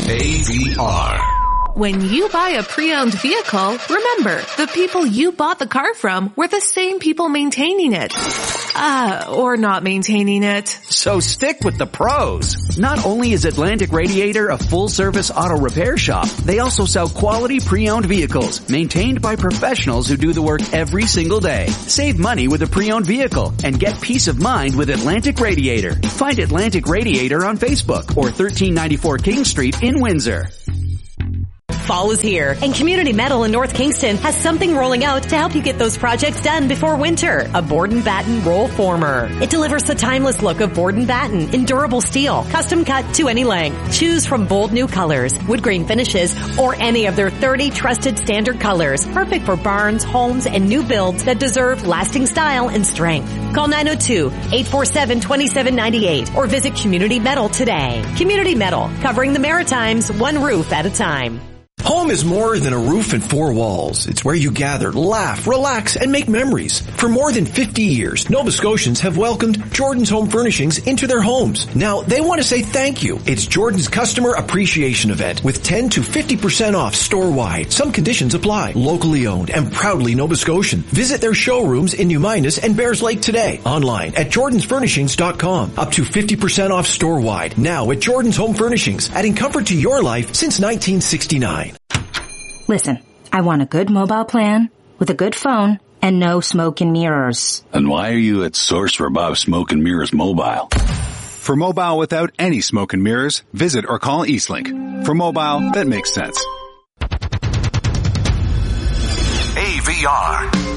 AVR. When you buy a pre-owned vehicle, remember, the people you bought the car from were the same people maintaining it. Or not maintaining it. So stick with the pros. Not only is Atlantic Radiator a full-service auto repair shop, they also sell quality pre-owned vehicles maintained by professionals who do the work every single day. Save money with a pre-owned vehicle and get peace of mind with Atlantic Radiator. Find Atlantic Radiator on Facebook or 1394 King Street in Windsor. Fall is here, and Community Metal in North Kingston has something rolling out to help you get those projects done before winter. A board and batten roll former. It delivers the timeless look of board and batten in durable steel, custom cut to any length. Choose from bold new colors, wood grain finishes, or any of their 30 trusted standard colors. Perfect for barns, homes, and new builds that deserve lasting style and strength. Call 902-847-2798 or visit Community Metal today. Community Metal, covering the Maritimes one roof at a time. Home is more than a roof and four walls. It's where you gather, laugh, relax, and make memories. For more than 50 years, Nova Scotians have welcomed Jordan's Home Furnishings into their homes. Now, they want to say thank you. It's Jordan's Customer Appreciation Event with 10 to 50% off store-wide. Some conditions apply. Locally owned and proudly Nova Scotian. Visit their showrooms in New Minas and Bears Lake today. Online at jordansfurnishings.com. Up to 50% off store-wide. Now at Jordan's Home Furnishings, adding comfort to your life since 1969. Listen, I want a good mobile plan with a good phone and no smoke and mirrors. And why are you at Source for Bob Smoke and Mirrors Mobile? For mobile without any smoke and mirrors, visit or call Eastlink. For mobile that makes sense. AVR.